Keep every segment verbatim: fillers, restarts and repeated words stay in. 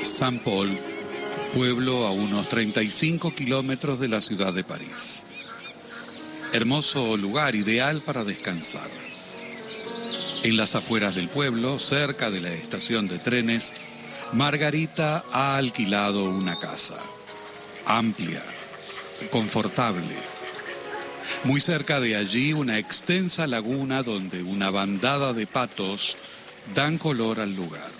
Saint-Paul, pueblo a unos treinta y cinco kilómetros de la ciudad de París. Hermoso lugar ideal para descansar. En las afueras del pueblo, cerca de la estación de trenes, Margarita ha alquilado una casa. Amplia, confortable. Muy cerca de allí, una extensa laguna donde una bandada de patos dan color al lugar.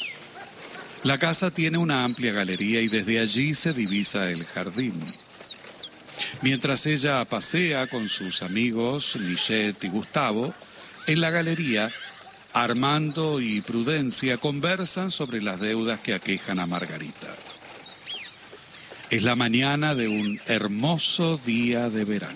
La casa tiene una amplia galería y desde allí se divisa el jardín. Mientras ella pasea con sus amigos, Michette y Gustavo, en la galería, Armando y Prudencia conversan sobre las deudas que aquejan a Margarita. Es la mañana de un hermoso día de verano.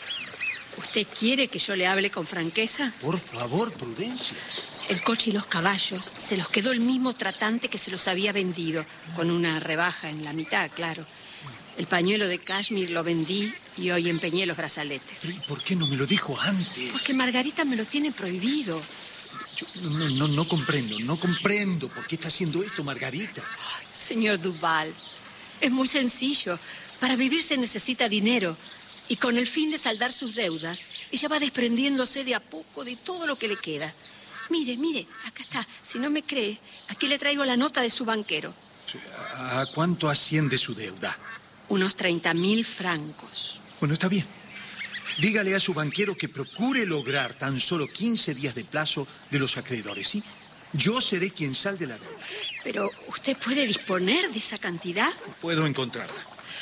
¿Usted quiere que yo le hable con franqueza? Por favor, Prudencia. El coche y los caballos se los quedó el mismo tratante que se los había vendido, con una rebaja en la mitad, claro. El pañuelo de cashmere lo vendí y hoy empeñé los brazaletes. ¿Y por qué no me lo dijo antes? Porque Margarita me lo tiene prohibido. Yo no, no, no comprendo, no comprendo por qué está haciendo esto, Margarita. Ay, señor Duval, es muy sencillo. Para vivir se necesita dinero. Y con el fin de saldar sus deudas, ella va desprendiéndose de a poco de todo lo que le queda. Mire, mire, acá está. Si no me cree, aquí le traigo la nota de su banquero. ¿A cuánto asciende su deuda? Unos treinta mil francos. Bueno, está bien. Dígale a su banquero que procure lograr tan solo quince días de plazo de los acreedores, ¿sí? Yo seré quien salde la deuda. Pero, ¿usted puede disponer de esa cantidad? Puedo encontrarla.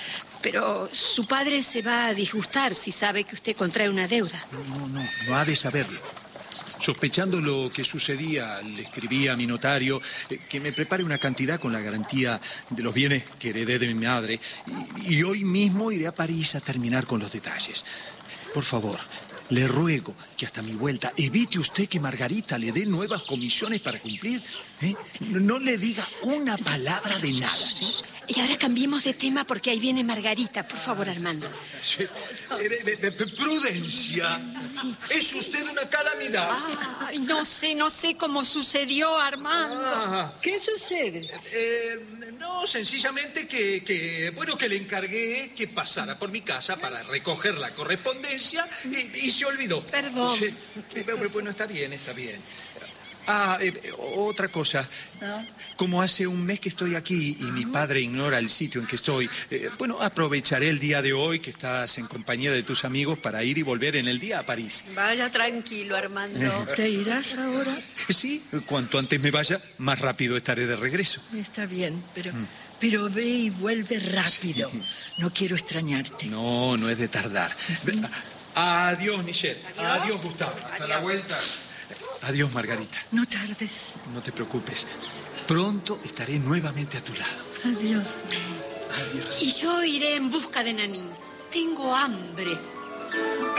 Pero su padre se va a disgustar si sabe que usted contrae una deuda. No, no, no, no ha de saberlo. Sospechando lo que sucedía, le escribí a mi notario eh, que me prepare una cantidad con la garantía de los bienes que heredé de mi madre. Y, y hoy mismo iré a París a terminar con los detalles. Por favor, le ruego que hasta mi vuelta evite usted que Margarita le dé nuevas comisiones para cumplir. ¿eh? No, no le diga una palabra de nada, ¿sí? Y ahora cambiemos de tema porque ahí viene Margarita. Por favor, Armando. Sí. Eh, eh, eh, Prudencia. Sí. Es usted una calamidad. Ay, no sé, no sé cómo sucedió, Armando. Ah. ¿Qué sucede? Eh, no, sencillamente que, que, bueno, que le encargué que pasara por mi casa para recoger la correspondencia y, y se olvidó. Perdón. Sí, eh, bueno, está bien, está bien. Ah, eh, otra cosa. ¿No? Como hace un mes que estoy aquí y mi padre ignora el sitio en que estoy, eh, bueno, aprovecharé el día de hoy que estás en compañía de tus amigos para ir y volver en el día a París. Vaya tranquilo, Armando. ¿Te irás ahora? Sí, cuanto antes me vaya, más rápido estaré de regreso. Está bien, pero, mm. pero ve y vuelve rápido. Sí. No quiero extrañarte. No, no es de tardar. Mm. Adiós, Michelle. Adiós, Adiós Gustavo. Hasta Adiós. la vuelta. Adiós, Margarita. No tardes. No te preocupes. Pronto estaré nuevamente a tu lado. Adiós. Adiós. Y yo iré en busca de Nanín. Tengo hambre.